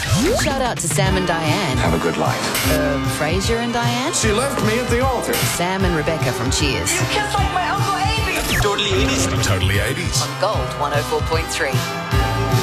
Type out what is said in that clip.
Shout out to Sam and Diane. Have a good life. Fraser and Diane. She left me at the altar. Sam and Rebecca from Cheers. You kissed like my Uncle Amy. Totally 80s. Totally 80s. On Gold 104.3.